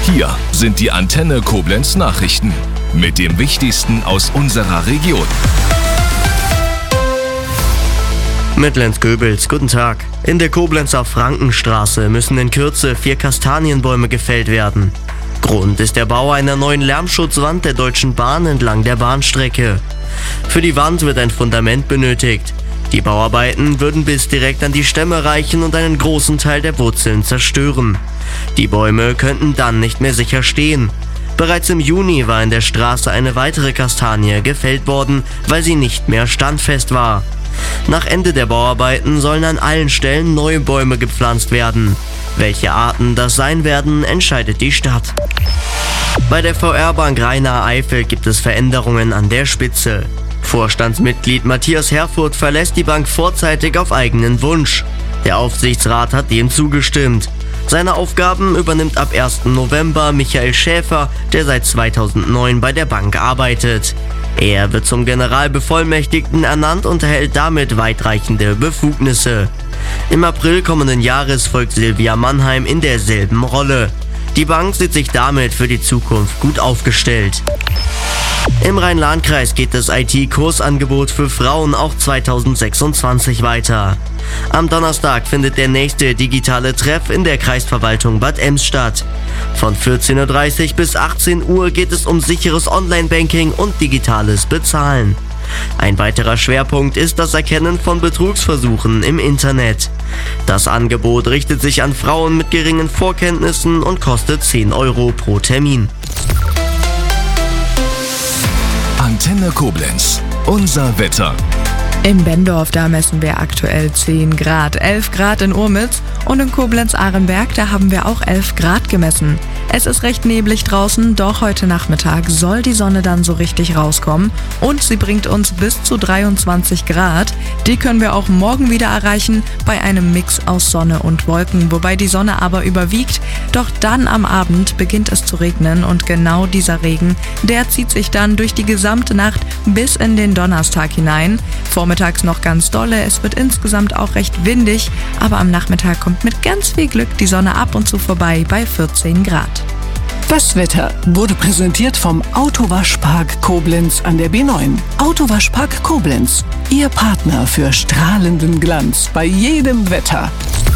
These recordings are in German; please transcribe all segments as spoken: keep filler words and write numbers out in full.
Hier sind die Antenne Koblenz Nachrichten mit dem Wichtigsten aus unserer Region. Mit Lenz Goebels, guten Tag. In der Koblenzer Frankenstraße müssen in Kürze vier Kastanienbäume gefällt werden. Grund ist der Bau einer neuen Lärmschutzwand der Deutschen Bahn entlang der Bahnstrecke. Für die Wand wird ein Fundament benötigt. Die Bauarbeiten würden bis direkt an die Stämme reichen und einen großen Teil der Wurzeln zerstören. Die Bäume könnten dann nicht mehr sicher stehen. Bereits im Juni war in der Straße eine weitere Kastanie gefällt worden, weil sie nicht mehr standfest war. Nach Ende der Bauarbeiten sollen an allen Stellen neue Bäume gepflanzt werden. Welche Arten das sein werden, entscheidet die Stadt. Bei der V R-Bank Rhein-Nahe-Eifel gibt es Veränderungen an der Spitze. Vorstandsmitglied Matthias Herfurth verlässt die Bank vorzeitig auf eigenen Wunsch. Der Aufsichtsrat hat dem zugestimmt. Seine Aufgaben übernimmt ab ersten November Michael Schäfer, der seit zweitausendneun bei der Bank arbeitet. Er wird zum Generalbevollmächtigten ernannt und erhält damit weitreichende Befugnisse. Im April kommenden Jahres folgt Silvia Mannheim in derselben Rolle. Die Bank sieht sich damit für die Zukunft gut aufgestellt. Im Rhein-Lahn-Kreis geht das I T-Kursangebot für Frauen auch zweitausendsechsundzwanzig weiter. Am Donnerstag findet der nächste digitale Treff in der Kreisverwaltung Bad Ems statt. Von vierzehn Uhr dreißig bis achtzehn Uhr geht es um sicheres Online-Banking und digitales Bezahlen. Ein weiterer Schwerpunkt ist das Erkennen von Betrugsversuchen im Internet. Das Angebot richtet sich an Frauen mit geringen Vorkenntnissen und kostet zehn Euro pro Termin. Antenne Koblenz, unser Wetter. In Bendorf, da messen wir aktuell zehn Grad, elf Grad in Urmitz und in Koblenz-Ahrenberg, da haben wir auch elf Grad gemessen. Es ist recht neblig draußen, doch heute Nachmittag soll die Sonne dann so richtig rauskommen und sie bringt uns bis zu dreiundzwanzig Grad. Die können wir auch morgen wieder erreichen bei einem Mix aus Sonne und Wolken, wobei die Sonne aber überwiegt. Doch dann am Abend beginnt es zu regnen und genau dieser Regen, der zieht sich dann durch die gesamte Nacht bis in den Donnerstag hinein. Vormittags noch ganz dolle, es wird insgesamt auch recht windig, aber am Nachmittag kommt mit ganz viel Glück die Sonne ab und zu vorbei bei vierzehn Grad. Das Wetter wurde präsentiert vom Autowaschpark Koblenz an der B neun. Autowaschpark Koblenz, Ihr Partner für strahlenden Glanz bei jedem Wetter.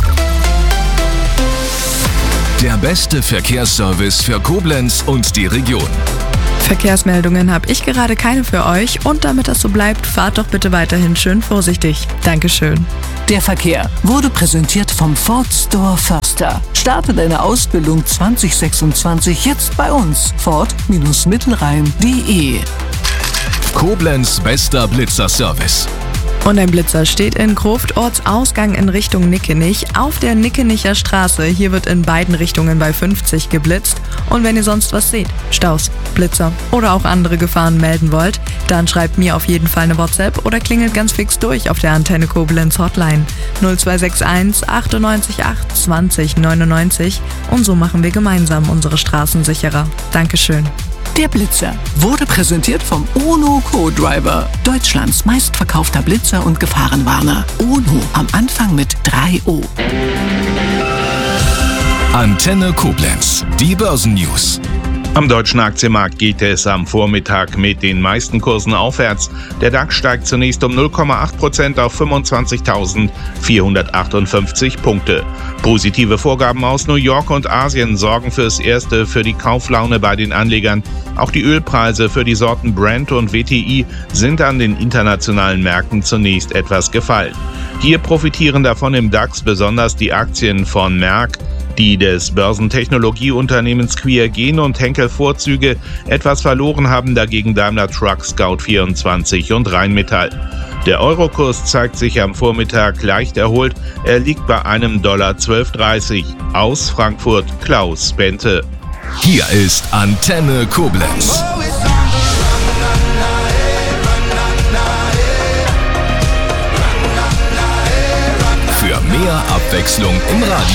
Der beste Verkehrsservice für Koblenz und die Region. Verkehrsmeldungen habe ich gerade keine für euch und damit das so bleibt, fahrt doch bitte weiterhin schön vorsichtig. Dankeschön. Der Verkehr wurde präsentiert vom Ford Store Förster. Starte deine Ausbildung zwanzig sechsundzwanzig jetzt bei uns. Ford Mittelrhein punkt de. Koblenz bester Blitzerservice. Und ein Blitzer steht in Kroft, Ortsausgang in Richtung Nickenich, auf der Nickenicher Straße. Hier wird in beiden Richtungen bei fünfzig geblitzt. Und wenn ihr sonst was seht, Staus, Blitzer oder auch andere Gefahren melden wollt, dann schreibt mir auf jeden Fall eine WhatsApp oder klingelt ganz fix durch auf der Antenne Koblenz Hotline null zwei sechs eins achtundneunzig acht zwanzig neunundneunzig und so machen wir gemeinsam unsere Straßen sicherer. Dankeschön. Der Blitzer wurde präsentiert vom Ono Co-Driver, Deutschlands meistverkaufter Blitzer und Gefahrenwarner. Ono am Anfang mit drei O. Antenne Koblenz, die Börsennews. Am deutschen Aktienmarkt geht es am Vormittag mit den meisten Kursen aufwärts. Der DAX steigt zunächst um null Komma acht Prozent auf fünfundzwanzigtausendvierhundertachtundfünfzig Punkte. Positive Vorgaben aus New York und Asien sorgen fürs Erste für die Kauflaune bei den Anlegern. Auch die Ölpreise für die Sorten Brent und W T I sind an den internationalen Märkten zunächst etwas gefallen. Hier profitieren davon im DAX besonders die Aktien von Merck, die des Börsentechnologieunternehmens Quergen und Henkel Vorzüge. Etwas verloren haben dagegen Daimler Truck, Scout vierundzwanzig und Rheinmetall. Der Eurokurs zeigt sich am Vormittag leicht erholt. Er liegt bei einem Dollar zwölf dreißig. Aus Frankfurt Klaus Bente. Hier ist Antenne Koblenz. Für mehr Abwechslung im Radio